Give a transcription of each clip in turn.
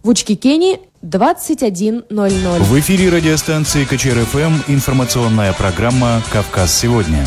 В Учкикене 21:00. В эфире радиостанции КЧР-ФМ информационная программа «Кавказ сегодня».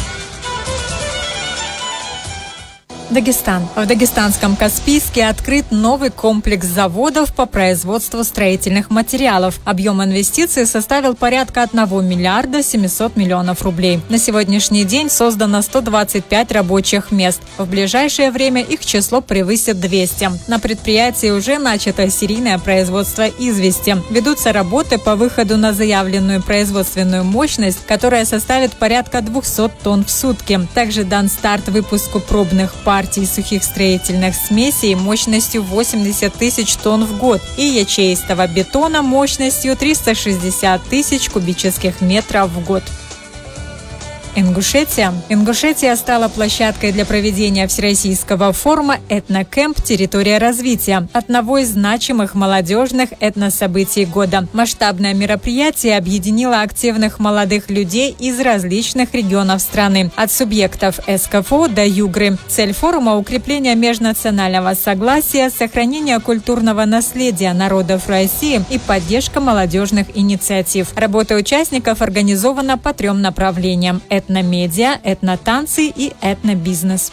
Дагестан. В дагестанском Каспийске открыт новый комплекс заводов по производству строительных материалов. Объем инвестиций составил порядка 1 миллиарда 700 миллионов рублей. На сегодняшний день создано 125 рабочих мест. В ближайшее время их число превысит 200. На предприятии уже начато серийное производство извести. Ведутся работы по выходу на заявленную производственную мощность, которая составит порядка 200 тонн в сутки. Также дан старт выпуску пробных партий сухих строительных смесей мощностью 80 тысяч тонн в год и ячеистого бетона мощностью 360 тысяч кубических метров в год. Ингушетия. Ингушетия стала площадкой для проведения всероссийского форума «Этнокэмп. Территория развития», одного из значимых молодежных этнособытий года. Масштабное мероприятие объединило активных молодых людей из различных регионов страны, от субъектов СКФО до Югры. Цель форума – укрепление межнационального согласия, сохранение культурного наследия народов России и поддержка молодежных инициатив. Работа участников организована по 3 направлениям – этномедиа, этнотанцы и этнобизнес.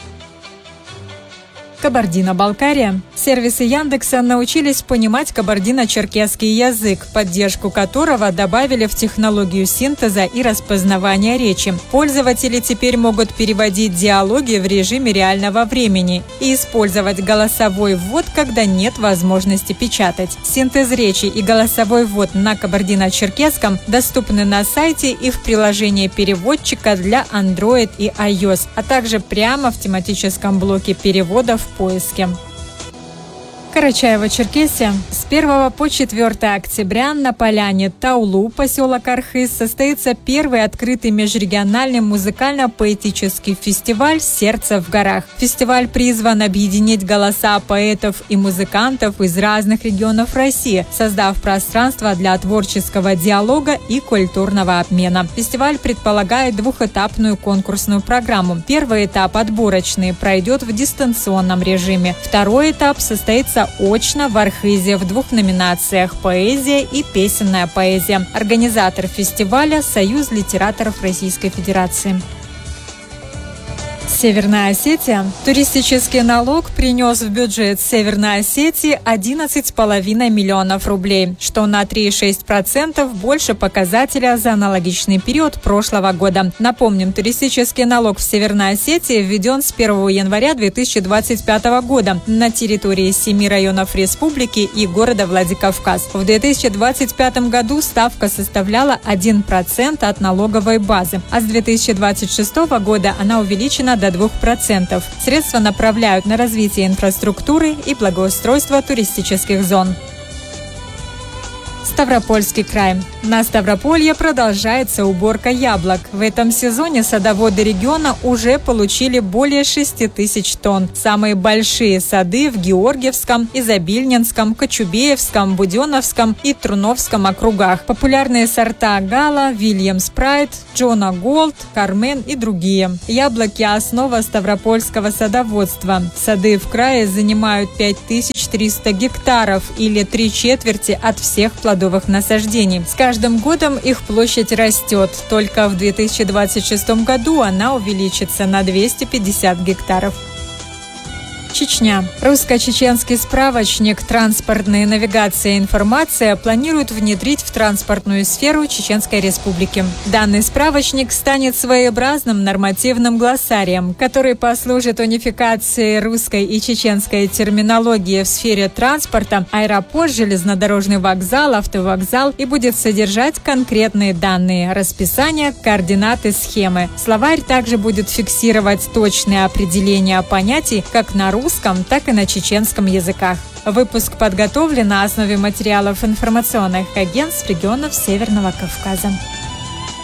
Кабардино-Балкария. Сервисы Яндекса научились понимать кабардино-черкесский язык, поддержку которого добавили в технологию синтеза и распознавания речи. Пользователи теперь могут переводить диалоги в режиме реального времени и использовать голосовой ввод, когда нет возможности печатать. Синтез речи и голосовой ввод на кабардино-черкесском доступны на сайте и в приложении переводчика для Android и iOS, а также прямо в тематическом блоке переводов в поиске. Карачаево-Черкесия. С 1 по 4 октября на поляне Таулу, поселок Архыз, состоится первый открытый межрегиональный музыкально-поэтический фестиваль «Сердце в горах». Фестиваль призван объединить голоса поэтов и музыкантов из разных регионов России, создав пространство для творческого диалога и культурного обмена. Фестиваль предполагает двухэтапную конкурсную программу. Первый этап, отборочный, пройдет в дистанционном режиме. Второй этап состоится очно в Архызе в 2 номинациях – поэзия и песенная поэзия. Организатор фестиваля – Союз литераторов Российской Федерации. Северная Осетия. Туристический налог принес в бюджет Северной Осетии 11,5 миллионов рублей, что на 3,6% больше показателя за аналогичный период прошлого года. Напомним, туристический налог в Северной Осетии введен с 1 января 2025 года на территории 7 районов республики и города Владикавказ. В 2025 году ставка составляла 1% от налоговой базы, а с 2026 года она увеличена до 2%. Средства направляют на развитие инфраструктуры и благоустройство туристических зон. Ставропольский край. На Ставрополье продолжается уборка яблок. В этом сезоне садоводы региона уже получили более 6 тысяч тонн. Самые большие сады в Георгиевском, Изобильнинском, Кочубеевском, Буденновском и Труновском округах. Популярные сорта Гала, Вильямс Прайд, Джона Голд, Кармен и другие. Яблоки – основа ставропольского садоводства. Сады в крае занимают 5300 гектаров или 3/4 от всех плодовых насаждений. С каждым годом их площадь растет. Только в 2026 году она увеличится на 250 гектаров. Чечня. Русско-чеченский справочник «Транспортная навигация и информация» планирует внедрить в транспортную сферу Чеченской Республики. Данный справочник станет своеобразным нормативным глоссарием, который послужит унификации русской и чеченской терминологии в сфере транспорта, аэропорт, железнодорожный вокзал, автовокзал и будет содержать конкретные данные, расписание, координаты, схемы. Словарь также будет фиксировать точные определения понятий как на русском, так и на чеченском языках. Выпуск подготовлен на основе материалов информационных агентств регионов Северного Кавказа.